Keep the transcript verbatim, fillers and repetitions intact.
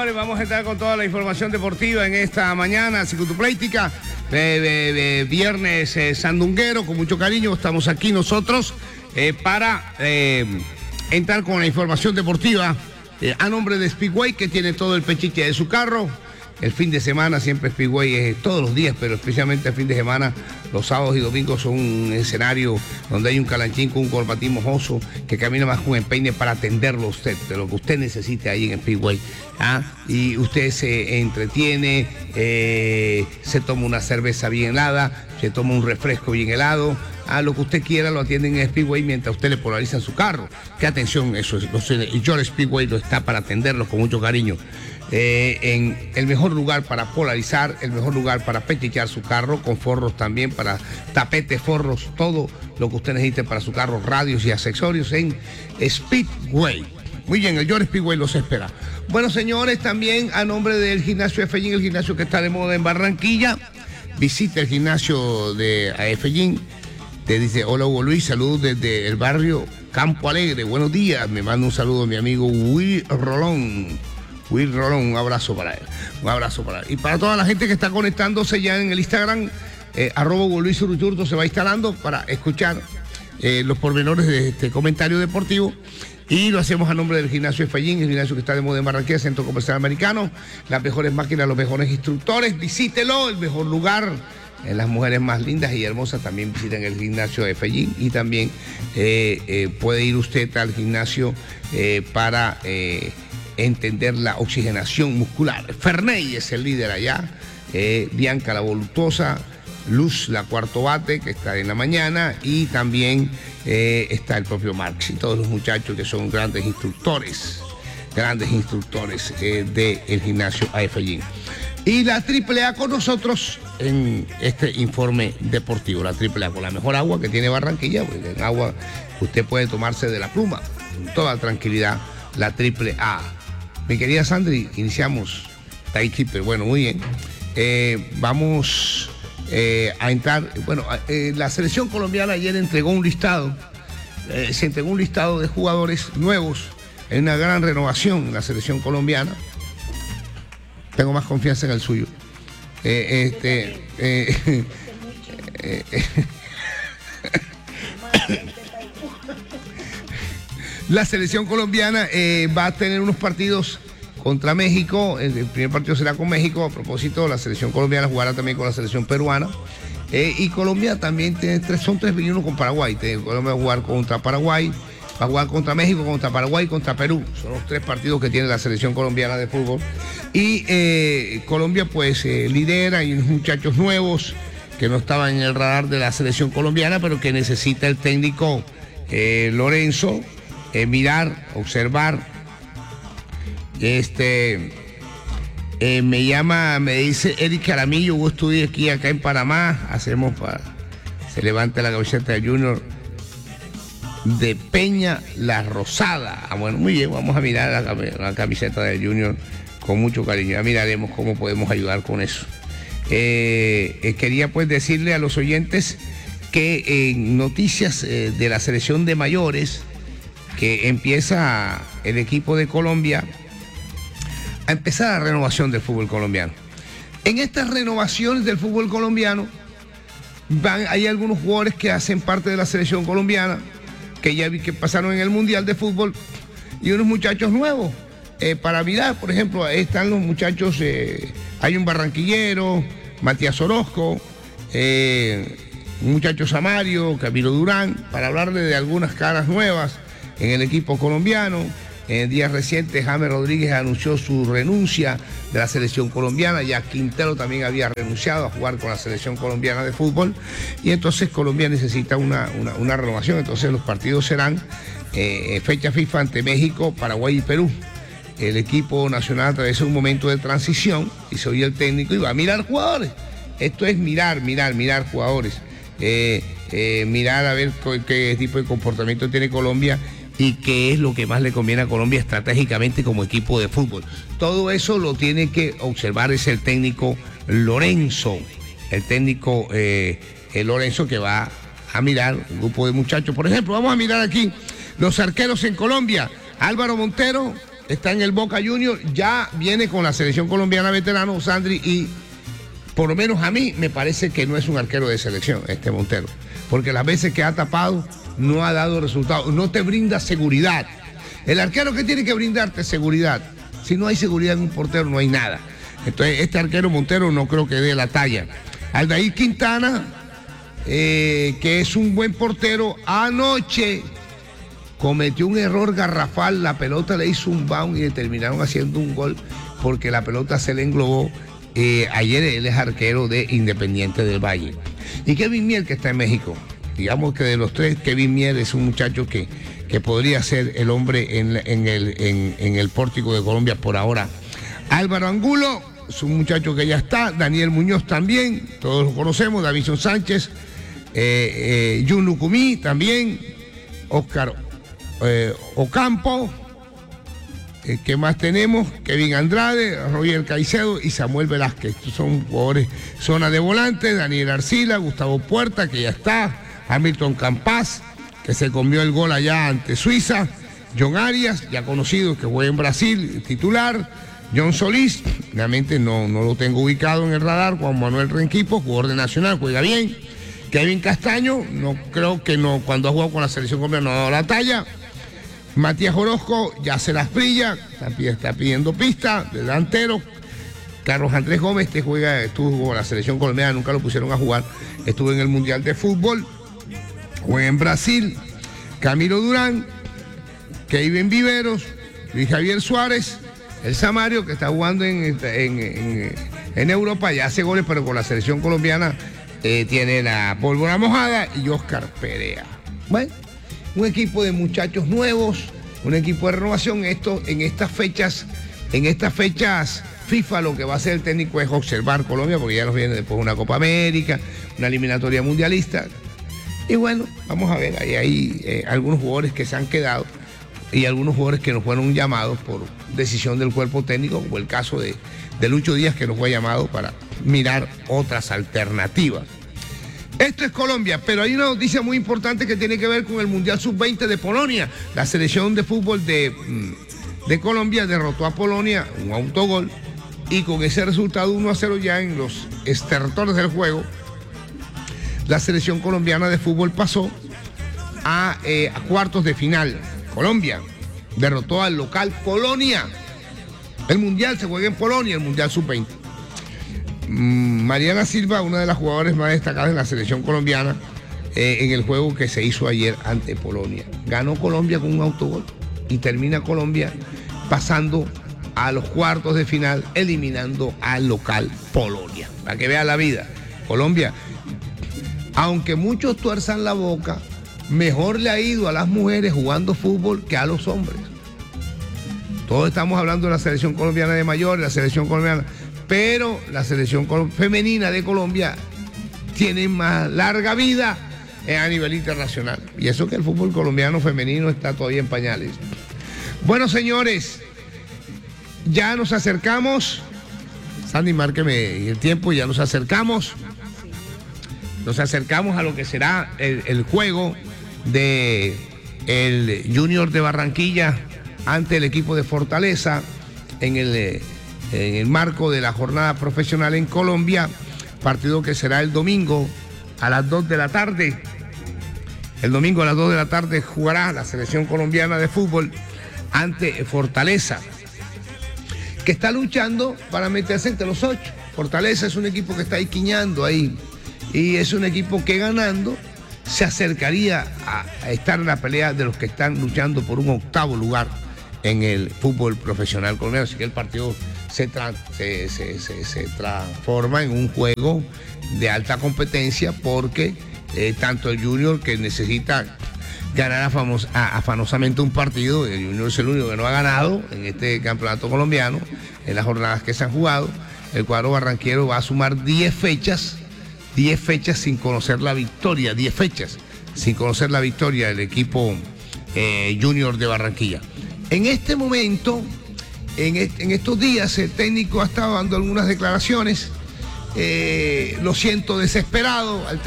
señores, vamos a estar con toda la información deportiva en esta mañana ciclopleitica de, de, de viernes eh, sandunguero. Con mucho cariño estamos aquí nosotros eh, para eh, entrar con la información deportiva eh, a nombre de Speedway, que tiene todo el pechiche de su carro. El fin de semana siempre Speedway es todos los días, pero especialmente el fin de semana, los sábados y domingos son un escenario donde hay un calanchín con un corbatín mojoso que camina más con empeine para atenderlo a usted, de lo que usted necesite ahí en Speedway. ¿Ah? Y usted se entretiene, eh, se toma una cerveza bien helada, se toma un refresco bien helado. A lo que usted quiera lo atienden en Speedway mientras usted le polariza su carro. Qué atención, eso es. George Speedway lo está para atenderlos con mucho cariño. Eh, en el mejor lugar para polarizar, el mejor lugar para pechichar su carro, con forros también, para tapetes, forros, todo lo que usted necesite para su carro, radios y accesorios en Speedway. Muy bien, el George Speedway los espera. Bueno, señores, también a nombre del gimnasio Efellín, el gimnasio que está de moda en Barranquilla, visite el gimnasio de Efellín. Te dice, hola Hugo Luis, saludos desde el barrio Campo Alegre, buenos días, me manda un saludo a mi amigo Will Rolón, Will Rolón, un abrazo para él, un abrazo para él. Y para toda la gente que está conectándose ya en el Instagram, eh, arroba Hugo Luis Uruchurto se va instalando para escuchar eh, los pormenores de este comentario deportivo. Y lo hacemos a nombre del gimnasio Efellín, el gimnasio que está de moda en Barranquilla, Centro Comercial Americano, las mejores máquinas, los mejores instructores, visítelo, el mejor lugar. Eh, las mujeres más lindas y hermosas también visitan el gimnasio de Efellín, y también eh, eh, puede ir usted al gimnasio eh, para eh, entender la oxigenación muscular. Ferney es el líder allá, eh, Bianca la voluptuosa, Luz la cuarto bate, que está en la mañana, y también eh, está el propio Marx y todos los muchachos que son grandes instructores, grandes instructores eh, del gimnasio A Efellín. Y la triple A con nosotros en este informe deportivo. La triple A con la mejor agua que tiene Barranquilla, porque en agua usted puede tomarse de la pluma con toda tranquilidad. La triple A. Mi querida Sandri, iniciamos Tai Keeper. Bueno, muy bien. Eh, vamos eh, a entrar. Bueno, eh, la selección colombiana ayer entregó un listado. Eh, se entregó un listado de jugadores nuevos. Hay una gran renovación en la selección colombiana. Tengo más confianza en el suyo. Eh, este, eh, eh, eh, la selección colombiana eh, va a tener unos partidos contra México. El, el primer partido será con México. A propósito, la selección colombiana jugará también con la selección peruana. Eh, y Colombia también tiene tres, son tres y uno con Paraguay. Colombia va a jugar contra Paraguay, va a jugar contra México, contra Paraguay y contra Perú. Son los tres partidos que tiene la selección colombiana de fútbol. Y eh, Colombia pues eh, lidera, y unos muchachos nuevos que no estaban en el radar de la selección colombiana, pero que necesita el técnico eh, Lorenzo eh, mirar, observar. Este eh, me llama, me dice Eric Caramillo, yo estudié aquí acá en Panamá, hacemos para se levanta la camiseta de Junior de Peña La Rosada. Ah, bueno, muy bien, vamos a mirar la, la camiseta de Junior con mucho cariño. Ya miraremos cómo podemos ayudar con eso. Eh, eh, quería pues decirle a los oyentes que en eh, noticias eh, de la selección de mayores, que empieza el equipo de Colombia a empezar la renovación del fútbol colombiano. En estas renovaciones del fútbol colombiano van, hay algunos jugadores que hacen parte de la selección colombiana, que ya vi que pasaron en el Mundial de Fútbol, y unos muchachos nuevos. Eh, para mirar, por ejemplo, ahí están los muchachos, eh, hay un barranquillero, Matías Orozco, eh, un muchacho Samario, Camilo Durán, para hablarle de algunas caras nuevas en el equipo colombiano. En días recientes, James Rodríguez anunció su renuncia de la selección colombiana. Ya Quintero también había renunciado a jugar con la selección colombiana de fútbol. Y entonces Colombia necesita una, una, una renovación. Entonces los partidos serán eh, fecha FIFA ante México, Paraguay y Perú. El equipo nacional atraviesa un momento de transición y se oye el técnico y va a mirar jugadores. Esto es mirar, mirar, mirar jugadores. Eh, eh, mirar a ver qué tipo de comportamiento tiene Colombia y qué es lo que más le conviene a Colombia estratégicamente como equipo de fútbol. Todo eso lo tiene que observar es el técnico Lorenzo, el técnico eh, el Lorenzo, que va a mirar un grupo de muchachos. Por ejemplo, vamos a mirar aquí los arqueros en Colombia. Álvaro Montero, está en el Boca Juniors, ya viene con la selección colombiana veterano, Sandri, y por lo menos a mí me parece que no es un arquero de selección, este Montero, porque las veces que ha tapado no ha dado resultados, no te brinda seguridad. El arquero que tiene que brindarte seguridad, si no hay seguridad en un portero no hay nada. Entonces este arquero Montero no creo que dé la talla. Aldair Quintana, eh, que es un buen portero, anoche cometió un error garrafal, la pelota le hizo un bound y le terminaron haciendo un gol porque la pelota se le englobó. Eh, ayer él es arquero de Independiente del Valle. Y Kevin Mier, que está en México, digamos que de los tres, Kevin Mier es un muchacho que, que podría ser el hombre en, en, el, en, en el pórtico de Colombia por ahora. Álvaro Angulo es un muchacho que ya está, Daniel Muñoz también, todos lo conocemos, Davison Sánchez, eh, eh, Jun Lucumí también, Oscar eh, Ocampo. Eh, ¿Qué más tenemos? Kevin Andrade, Roger Caicedo y Samuel Velázquez. Estos son jugadores zona de volante. Daniel Arcila, Gustavo Puerta, que ya está. Hamilton Campas, que se comió el gol allá ante Suiza. John Arias, ya conocido, que juega en Brasil, titular. John Solís, realmente no, no lo tengo ubicado en el radar. Juan Manuel Renquipo, jugador de Nacional, juega bien. Kevin Castaño, no creo que no, cuando ha jugado con la selección colombiana no ha dado la talla. Matías Orozco ya se las brilla, está pidiendo pista, delantero. Carlos Andrés Gómez, que juega, estuvo con la selección colombiana, nunca lo pusieron a jugar, estuvo en el Mundial de Fútbol, juega en Brasil. Camilo Durán, Kevin Viveros, Luis Javier Suárez, el Samario, que está jugando en, en, en, en Europa, ya hace goles, pero con la selección colombiana eh, tiene la pólvora mojada, y Oscar Perea. Bueno, un equipo de muchachos nuevos, un equipo de renovación. Esto, en estas fechas, en estas fechas FIFA, lo que va a hacer el técnico es observar Colombia, porque ya nos viene después una Copa América, una eliminatoria mundialista. Y bueno, vamos a ver, hay, hay eh, algunos jugadores que se han quedado y algunos jugadores que nos fueron llamados por decisión del cuerpo técnico, como el caso de, de Lucho Díaz, que nos fue llamado para mirar otras alternativas. Esto es Colombia, pero hay una noticia muy importante que tiene que ver con el Mundial sub veinte de Polonia. La selección de fútbol de, de Colombia derrotó a Polonia, un autogol, y con ese resultado uno a cero ya en los estertores del juego, la selección colombiana de fútbol pasó a, eh, a cuartos de final. Colombia derrotó al local Polonia. El Mundial se juega en Polonia, el Mundial sub veinte. Mariana Silva, una de las jugadoras más destacadas de la selección colombiana, eh, en el juego que se hizo ayer ante Polonia. Ganó Colombia con un autogol y termina Colombia pasando a los cuartos de final, eliminando al local Polonia. Para que vea la vida. Colombia, aunque muchos tuerzan la boca, mejor le ha ido a las mujeres jugando fútbol que a los hombres. Todos estamos hablando de la selección colombiana de mayores, la selección colombiana, pero la selección femenina de Colombia tiene más larga vida a nivel internacional. Y eso que el fútbol colombiano femenino está todavía en pañales. Bueno, señores, ya nos acercamos. Sandy, márqueme el tiempo, ya nos acercamos. Nos acercamos a lo que será el, el juego de el Junior de Barranquilla ante el equipo de Fortaleza en el, en el marco de la jornada profesional en Colombia, partido que será el domingo a las dos de la tarde. El domingo a las dos de la tarde jugará la selección colombiana de fútbol ante Fortaleza, que está luchando para meterse entre los ocho. Fortaleza es un equipo que está ahí quiñando ahí, y es un equipo que ganando se acercaría a, a estar en la pelea de los que están luchando por un octavo lugar en el fútbol profesional colombiano. Así que el partido se, tra se, se, se, se transforma en un juego de alta competencia, porque eh, tanto el Junior, que necesita ganar afamos, a, afanosamente un partido, el Junior es el único que no ha ganado en este campeonato colombiano, en las jornadas que se han jugado. El cuadro barranquero va a sumar diez fechas, diez fechas sin conocer la victoria, diez fechas sin conocer la victoria del equipo eh, Junior de Barranquilla. En este momento, en, est en estos días, el técnico ha estado dando algunas declaraciones. Eh, lo siento desesperado. Al